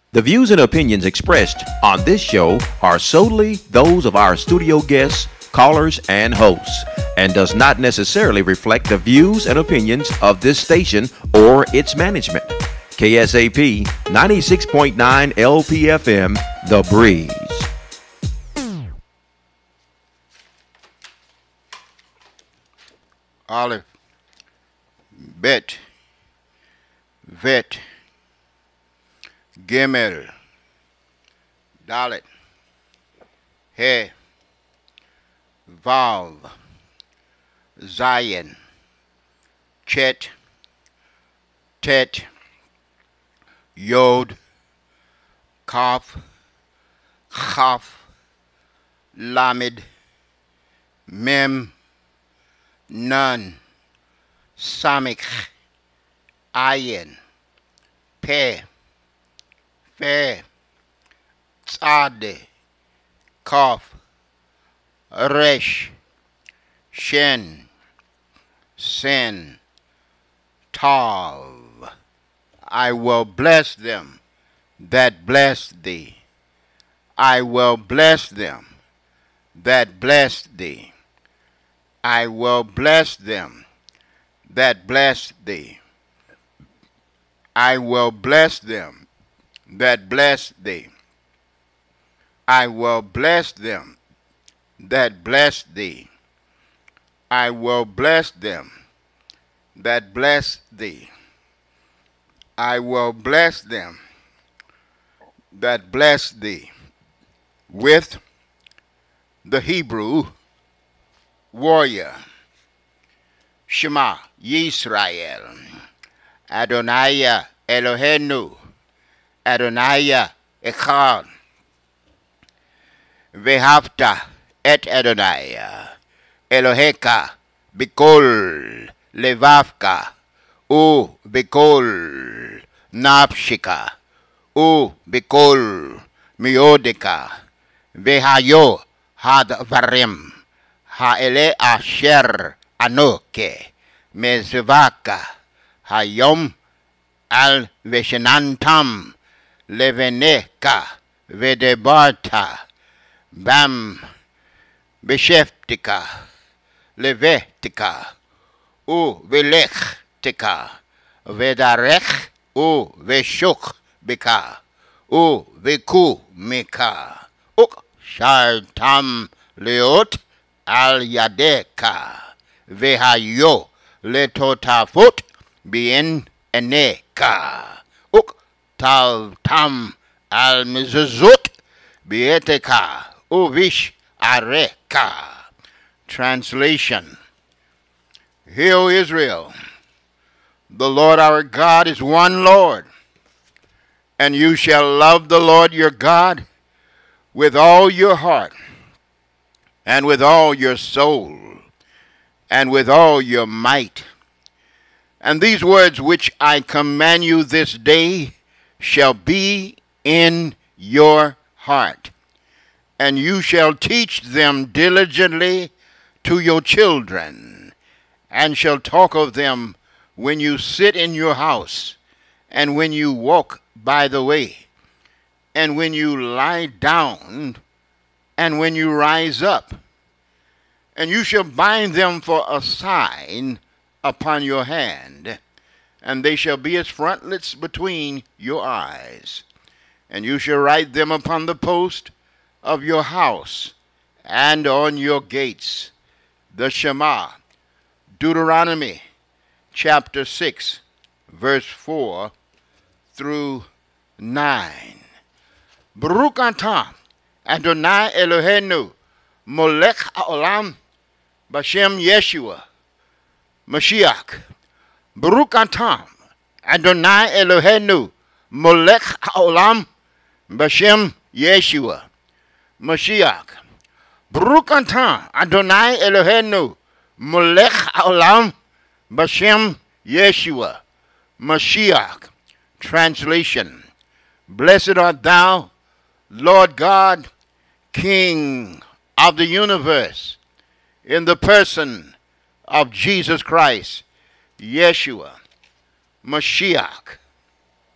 The views and opinions expressed on this show are solely those of our studio guests, callers, and hosts, and does not necessarily reflect the views and opinions of this station or its management. KSAP 96.9 LPFM, The Breeze. Aleph, Bet, Vet, Gimel, Dalet, He, Vav, Zayin, Chet, Tet, Yod, Kaf, Chaf, Lamed, Mem, Nun, Samik, Ayin, Pe, Fe, Tzade, Kaf, Resh, Shen, Sin, Tav. I will bless them that bless thee. I will bless them that bless thee. I will bless them that bless thee. I will bless them that bless thee. I will bless them that bless thee. I will bless them that bless thee. I will bless them that bless thee. With the Hebrew warrior, Shema Yisrael, Adonai Eloheinu, Adonai Echad, Vehavta et Adonai, Eloheka, Bikol, Levavka, U Bikol, Napshika, U Bikol, Miodika, Vehayo, Hadvarim, Ha'ele asher anoke, mezvaka, hayom al veshenantam, leveneka, vedebarta, bam, besheftika, levetika, u velechtika, vedarech, u veshuk bika, u veku mika, uk shartam leot, al yadeka vehayo letotafut bien eneka uk tal tam al mizuzut bieteka uvish areka. Translation. Hear, O Israel, the Lord our God is one Lord, and you shall love the Lord your God with all your heart, and with all your soul, and with all your might. And these words which I command you this day shall be in your heart, and you shall teach them diligently to your children, and shall talk of them when you sit in your house, and when you walk by the way, and when you lie down, and when you rise up. And you shall bind them for a sign upon your hand, and they shall be as frontlets between your eyes. And you shall write them upon the post of your house and on your gates. The Shema, Deuteronomy chapter 6, verse 4 through 9. Baruch atah Adonai Eloheinu, Molech Haolam, Bashem Yeshua, Mashiach. Baruch atah Adonai Eloheinu, Molech Haolam, Bashem Yeshua, Mashiach. Baruch atah Adonai Eloheinu, Molech Haolam, Bashem Yeshua, Mashiach. Translation. Blessed art thou, Lord God, King of the universe, in the person of Jesus Christ, Yeshua, Mashiach.